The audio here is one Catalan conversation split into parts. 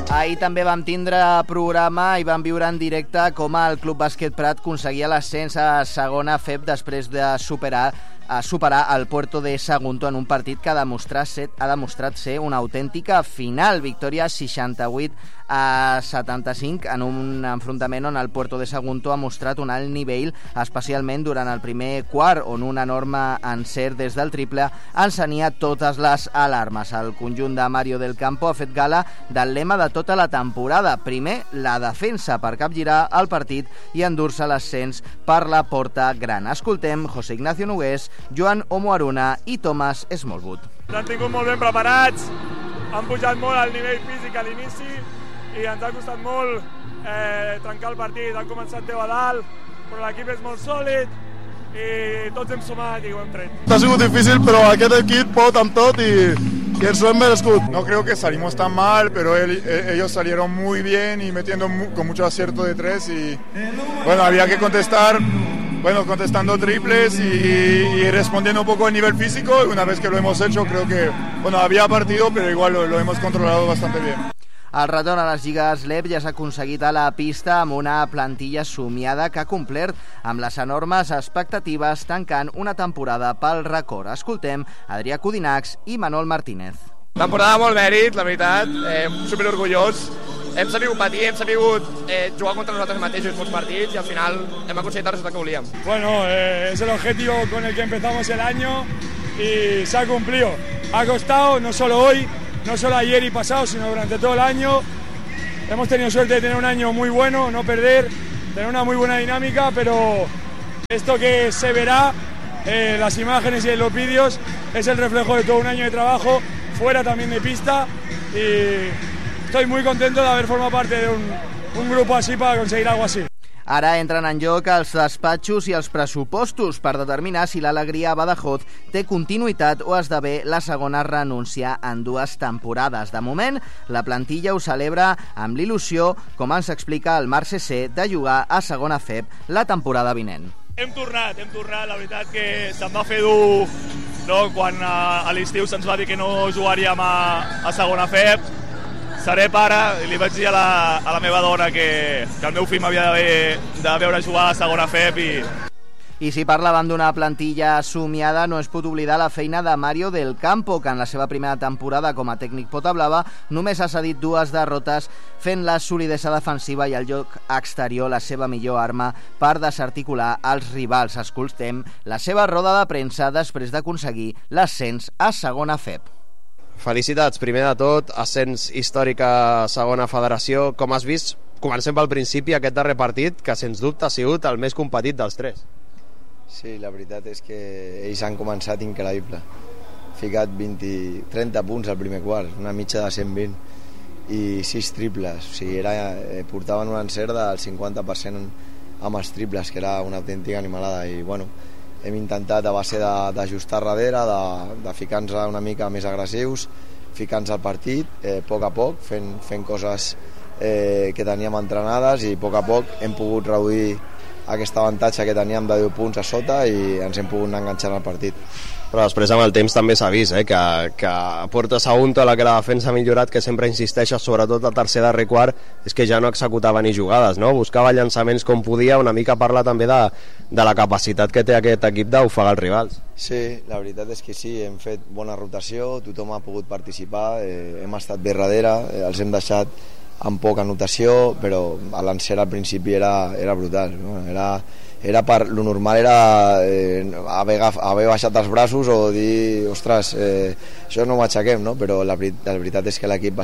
Ahir també vam tindre programa i vam viure en directe com el Club Bàsquet Prat aconseguia l'ascens a segona FEB després de superar el Puerto de Sagunto en un partit que ha demostrat ser una autèntica final. Victòria 68-75 en un enfrontament on el Puerto de Sagunto ha mostrat un alt nivell, especialment durant el primer quart, on un enorme encert des del triple encenia totes les alarmes. El conjunt de Mario del Campo ha fet gala del lema de tota la temporada. Primer, la defensa per capgirar el partit i endur-se l'ascens per la porta gran. Escoltem José Ignacio Nogués, Joan Omoaruna i Thomas Smallwood. S'han tingut molt ben preparats, han pujat molt al nivell físic a l'inici i ens ha costat molt trencar el partit. Han començat 10 a dalt, però l'equip és molt sòlid i tots hem sumat i ho hem tret. Ha sigut difícil, pero aquest equip pot amb tot y ens ho hem merescut. No creo que salimos tan mal, pero ellos salieron muy bien y metiendo con mucho acierto de tres y bueno, había que contestar, contestando triples y respondiendo un poco a nivel físico. Y una vez que lo hemos hecho, creo que había partido, pero igual lo hemos controlado bastante bien. El retorn a les lligues LEB ja s'ha aconseguit a la pista amb una plantilla somiada que ha complert amb les enormes expectatives tancant una temporada pel rècord. Escoltem Adrià Codinacs i Manol Martínez. Temporada molt mèrit, la veritat, superorgullós. Hem sabut patir, hem sabut jugar contra nosaltres mateixos molts partits i al final hem aconseguit el resultat que volíem. Bueno, es el objetivo con el que empezamos el año y se ha cumplido. Ha costado, no solo hoy, no solo ayer y pasado, sino durante todo el año. Hemos tenido suerte de tener un año muy bueno, no perder, tener una muy buena dinámica, pero esto que se verá, las imágenes y los vídeos, es el reflejo de todo un año de trabajo, fuera también de pista, y estoy muy contento de haber formado parte de un grupo así para conseguir algo así. Ara entren en joc els despatxos i els pressupostos per determinar si l'alegria a Badajoz té continuïtat o esdevé la segona renúncia en 2 temporades. De moment, la plantilla ho celebra amb l'il·lusió, com ens explica el Marc CC, de jugar a segona FEB la temporada vinent. Hem tornat, la veritat que se'm va fer dur, no? Quan a l'estiu se'ns va dir que no jugaríem a segona FEB. Seré pare i li vaig dir a la meva dona que el meu fill m'havia de veure jugar a la segona FEB I si parlàvem d'una plantilla somiada, no es pot oblidar la feina de Mario del Campo, que en la seva primera temporada com a tècnic pota blava només ha cedit 2 derrotes, fent la solidesa defensiva i el joc exterior la seva millor arma per desarticular els rivals. Escoltem la seva roda de premsa després d'aconseguir l'ascens a segona FEB. Felicitats, primer de tot, ascens històric a segona federació. Com has vist, comencem pel principi, aquest darrer partit, que sens dubte ha sigut el més competit dels 3. Sí, la veritat és que ells han començat increïble. Ficat 30 punts al primer quart, una mitja de 120 i 6 triples. O sigui, portaven un encert del 50% amb els triples, que era una autèntica animalada. I bueno, hem intentat a base d'ajustar darrere, de ficar-nos una mica més agressius, ficar-nos al partit, a poc, fent coses que teníem entrenades, i a poc hem pogut reduir aquest avantatge que teníem de 10 punts a sota i ens hem pogut anar enganxant al partit. Però després amb el temps també s'ha vist que a Puerto Sagunto, a la que la defensa ha millorat, que sempre insisteixes, sobretot al tercer darrer quart, és que ja no executava ni jugades, no? Buscava llançaments com podia, una mica parla també de la capacitat que té aquest equip d'ofegar els rivals. Sí, la veritat és que sí, hem fet bona rotació, tothom ha pogut participar, hem estat bé darrere, els hem deixat amb poca anotació, però l'encert al principi era brutal, no? Era lo normal era haver baixat els braços o dir, ostres, això no ho aixequem, no? Però la veritat és que l'equip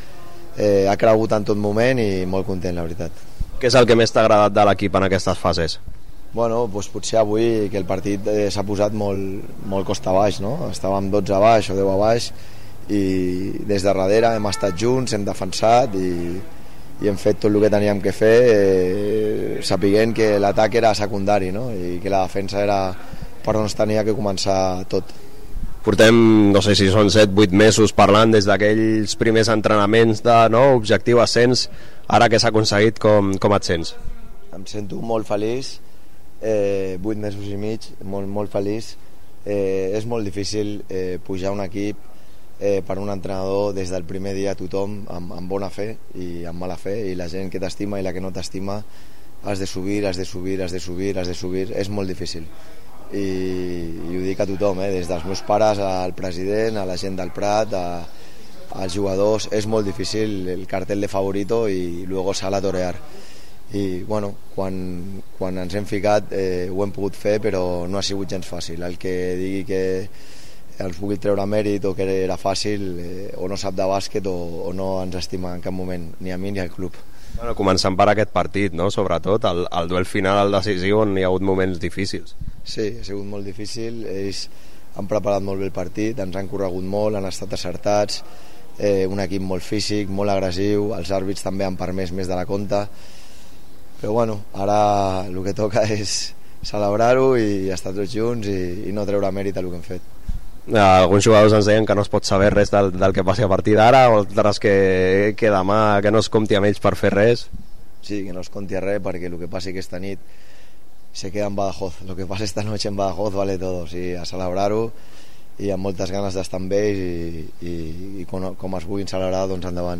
ha cregut en tot moment i molt content, la veritat. Què és el que més t'ha agradat de l'equip en aquestes fases? Bueno, doncs potser avui que el partit s'ha posat molt costa baix, no? Estàvem 12 a baix o 10 a baix i des de darrere hem estat junts, hem defensat i hem fet tot el que teníem que fer, sapiguent que l'atac era secundari, no? I que la defensa era per on es tenia que començar tot. Portem, no sé si són 7-8 mesos parlant des d'aquells primers entrenaments de objectiu ascens, ara que s'ha aconseguit, com et sents? Em sento molt feliç, 8 mesos i mig, molt feliç. És molt difícil pujar un equip per un entrenador des del primer dia tothom amb bona fe i amb mala fe, i la gent que t'estima i la que no t'estima has de subir, és molt difícil i ho dic a tothom, des dels meus pares al president, a la gent del Prat, als jugadors, és molt difícil el cartel de favorito i luego sale a torear. I bueno, quan ens hem ficat ho hem pogut fer, però no ha sigut gens fàcil. El que digui que els pugui treure mèrit o que era fàcil o no sap de bàsquet o no ens estima en cap moment, ni a mi ni al club. Bueno, començant per aquest partit, no? Sobretot el duel final, el decisiu, on hi ha hagut moments difícils. Sí, ha sigut molt difícil. Ells han preparat molt bé el partit, ens han corregut molt, han estat acertats, un equip molt físic, molt agressiu, els àrbits també han permès més de la compta, però bueno, ara el que toca és celebrar-ho i estar tots junts i no treure mèrit a el que hem fet. Alguns jugadors ens deien que no es pot saber res del que passi a partir d'ara, o altres que demà que no es compti amb ells per fer res. Sí, que no es compti res, perquè el que passi aquesta nit se queda en Badajoz, lo que pasa esta noche en Badajoz vale todo, sí, a celebrar-ho i amb moltes ganes d'estar amb ells i com es vulguin celebrar, doncs endavant.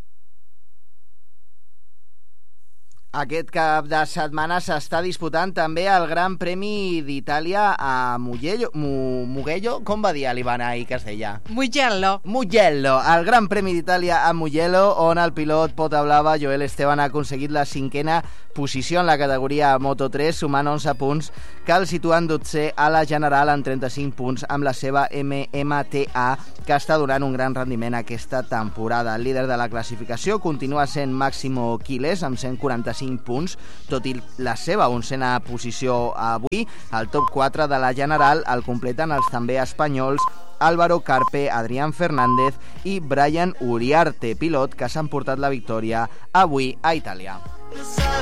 Aquest cap de setmana s'està disputant també el Gran Premi d'Itàlia a Mugello. Com va dir a l'Ivana ahir que es deia? Mugello. El Gran Premi d'Itàlia a Mugello, on el pilot pota blava Joel Esteban ha aconseguit la 5a posició en la categoria Moto3, sumant 11 punts, que el situen 12è a la general en 35 punts amb la seva MMTA, que està donant un gran rendiment aquesta temporada. El líder de la classificació continua sent Máximo Quiles amb 145 punts, tot i la seva 11a posició avui. El top 4 de la general el completen els també espanyols Álvaro Carpe, Adrián Fernández i Brian Uriarte, pilot que s'han portat la victòria avui a Itàlia.